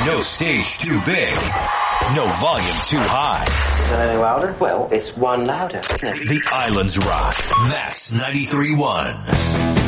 No stage too big. No volume too high. Is that any louder? Well, it's one louder, isn't it? The Islands Rock. Max 93.1.